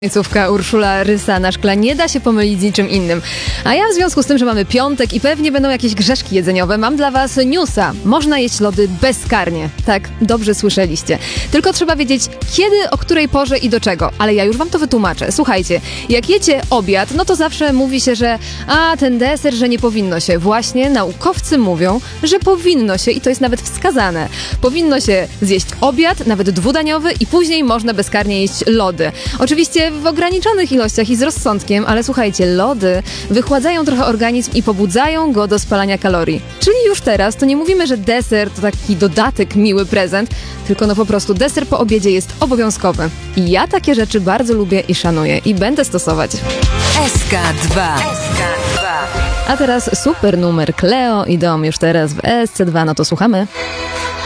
Miejscówka Urszula Rysa-Naszkla nie da się pomylić z niczym innym. A ja w związku z tym, że mamy piątek i pewnie będą jakieś grzeszki jedzeniowe, mam dla was newsa. Można jeść lody bezkarnie. Tak, dobrze słyszeliście. Tylko trzeba wiedzieć kiedy, o której porze i do czego. Ale ja już wam to wytłumaczę. Słuchajcie, jak jecie obiad, no to zawsze mówi się, że ten deser, że nie powinno się. Właśnie naukowcy mówią, że powinno się i to jest nawet wskazane. Powinno się zjeść obiad, nawet dwudaniowy i później można bezkarnie jeść lody. Oczywiście w ograniczonych ilościach i z rozsądkiem, ale słuchajcie, lody wychładzają trochę organizm i pobudzają go do spalania kalorii. Czyli już teraz to nie mówimy, że deser to taki dodatek, miły prezent, tylko no po prostu deser po obiedzie jest obowiązkowy. I ja takie rzeczy bardzo lubię i szanuję i będę stosować. SK2. A teraz super numer Cleo, idą już teraz w SC2, no to słuchamy.